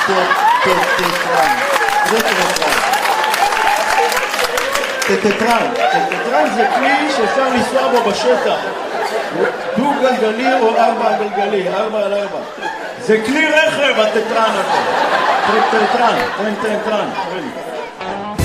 טטרן זה כלי שאפשר לנסוע בו בשטח, דו גלגלי או 4 גלגלי, 4 על 4. זה כלי רכב הטטרן הזה. טטרן.